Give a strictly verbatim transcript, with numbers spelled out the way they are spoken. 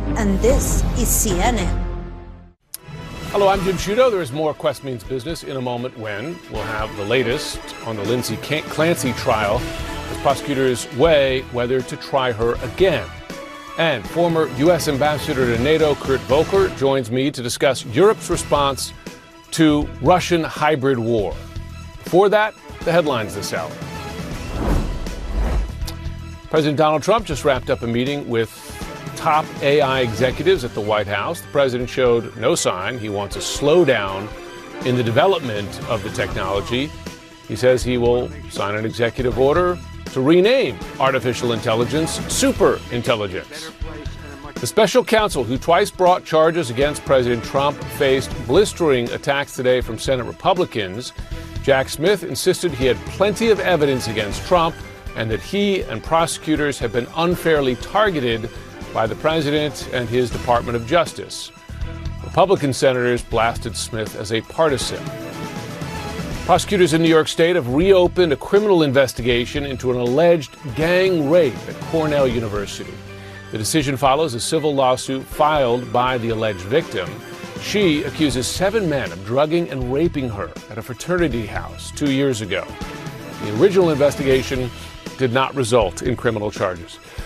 and this is C N N. Hello, I'm Jim Sciutto. There is more Quest Means Business in a moment when we'll have the latest on the Lindsay Clancy trial as prosecutors weigh whether to try her again. And former U S Ambassador to NATO Kurt Volker joins me to discuss Europe's response to Russian hybrid war. Before that, the headlines this hour. President Donald Trump just wrapped up a meeting with top A I executives at the White House. The president showed no sign he wants a slowdown in the development of the technology. He says he will sign an executive order to rename artificial intelligence super intelligence. The special counsel who twice brought charges against President Trump faced blistering attacks today from Senate Republicans. Jack Smith insisted he had plenty of evidence against Trump and that he and prosecutors have been unfairly targeted by the president and his Department of Justice. Republican senators blasted Smith as a partisan. Prosecutors in New York State have reopened a criminal investigation into an alleged gang rape at Cornell University. The decision follows a civil lawsuit filed by the alleged victim. She accuses seven men of drugging and raping her at a fraternity house two years ago. The original investigation did not result in criminal charges.